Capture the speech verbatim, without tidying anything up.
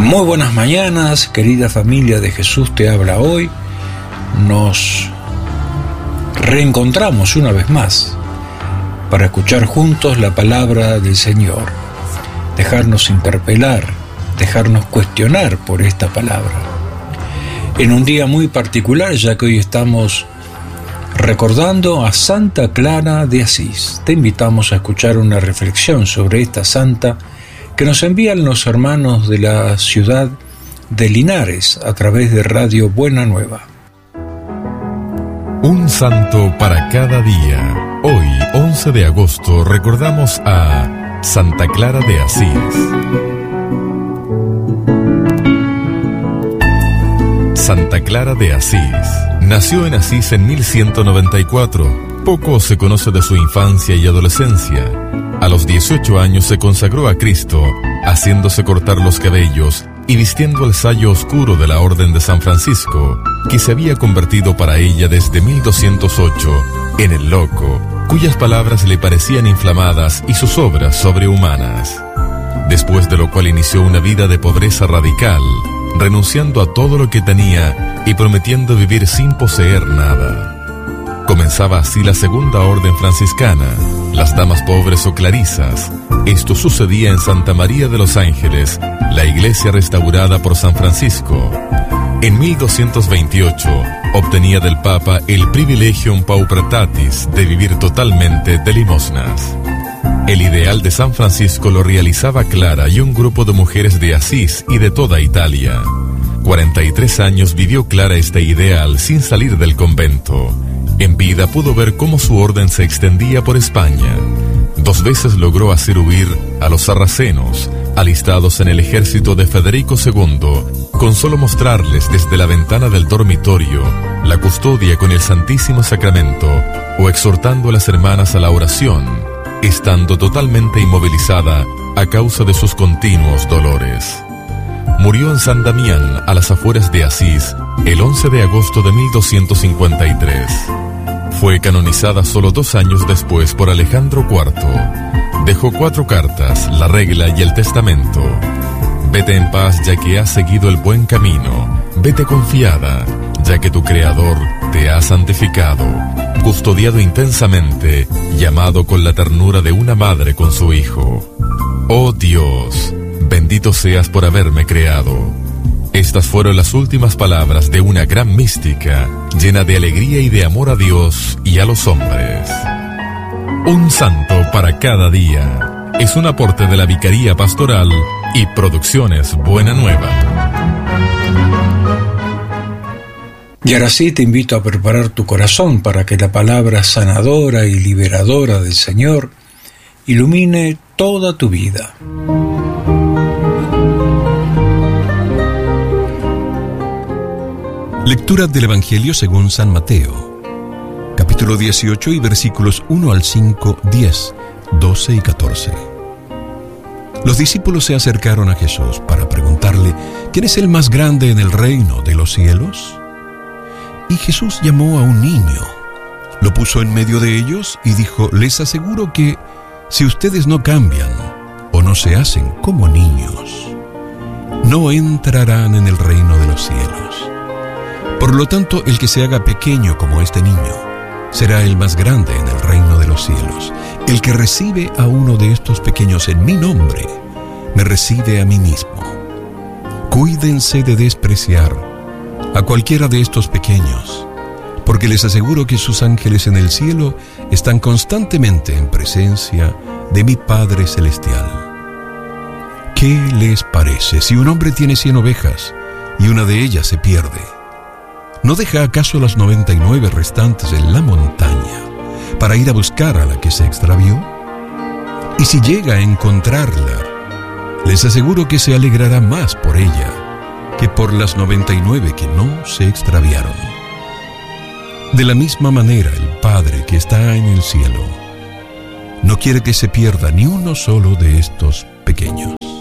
Muy buenas mañanas, querida familia de Jesús te habla hoy. Nos reencontramos una vez más para escuchar juntos la palabra del Señor, dejarnos interpelar, dejarnos cuestionar por esta palabra. En un día muy particular, ya que hoy estamos recordando a Santa Clara de Asís. Te invitamos a escuchar una reflexión sobre esta santa que nos envían los hermanos de la ciudad de Linares a través de Radio Buena Nueva. Un santo para cada día. Hoy, once de agosto, recordamos a Santa Clara de Asís. Santa Clara de Asís nació en Asís en mil ciento noventa y cuatro. Poco se conoce de su infancia y adolescencia. A los dieciocho años se consagró a Cristo, haciéndose cortar los cabellos y vistiendo el sayo oscuro de la Orden de San Francisco, que se había convertido para ella desde mil doscientos ocho en el loco, cuyas palabras le parecían inflamadas y sus obras sobrehumanas. Después de lo cual inició una vida de pobreza radical, renunciando a todo lo que tenía y prometiendo vivir sin poseer nada. Comenzaba así la segunda orden franciscana, las damas pobres o clarisas. Esto sucedía en Santa María de los Ángeles, la iglesia restaurada por San Francisco. En mil doscientos veintiocho obtenía del Papa el privilegium paupertatis de vivir totalmente de limosnas. El ideal de San Francisco lo realizaba Clara y un grupo de mujeres de Asís y de toda Italia. cuarenta y tres años vivió Clara este ideal sin salir del convento. En vida pudo ver cómo su orden se extendía por España. Dos veces logró hacer huir a los sarracenos, alistados en el ejército de Federico segundo, con solo mostrarles desde la ventana del dormitorio la custodia con el Santísimo Sacramento o exhortando a las hermanas a la oración, estando totalmente inmovilizada a causa de sus continuos dolores. Murió en San Damián, a las afueras de Asís, el once de agosto de mil doscientos cincuenta y tres. Fue canonizada solo dos años después por Alejandro cuarto. Dejó cuatro cartas, la regla y el testamento. Vete en paz, ya que has seguido el buen camino. Vete confiada, ya que tu Creador te ha santificado, custodiado intensamente, llamado con la ternura de una madre con su hijo. Oh Dios, bendito seas por haberme creado. Estas fueron las últimas palabras de una gran mística, llena de alegría y de amor a Dios y a los hombres. Un santo para cada día. Es un aporte de la Vicaría Pastoral y Producciones Buena Nueva. Y ahora sí te invito a preparar tu corazón para que la palabra sanadora y liberadora del Señor ilumine toda tu vida. Lectura del Evangelio según San Mateo, capítulo dieciocho y versículos uno al cinco, diez, doce y catorce. Los discípulos se acercaron a Jesús para preguntarle: ¿quién es el más grande en el reino de los cielos? Y Jesús llamó a un niño, lo puso en medio de ellos y dijo: les aseguro que si ustedes no cambian o no se hacen como niños, no entrarán en el reino de los cielos. Por lo tanto, el que se haga pequeño como este niño será el más grande en el reino de los cielos. El que recibe a uno de estos pequeños en mi nombre, me recibe a mí mismo. Cuídense de despreciar a cualquiera de estos pequeños, porque les aseguro que sus ángeles en el cielo están constantemente en presencia de mi Padre Celestial. ¿Qué les parece si un hombre tiene cien ovejas y una de ellas se pierde? ¿No deja acaso las noventa y nueve restantes en la montaña para ir a buscar a la que se extravió? Y si llega a encontrarla, les aseguro que se alegrará más por ella que por las noventa y nueve que no se extraviaron. De la misma manera, el Padre que está en el cielo no quiere que se pierda ni uno solo de estos pequeños.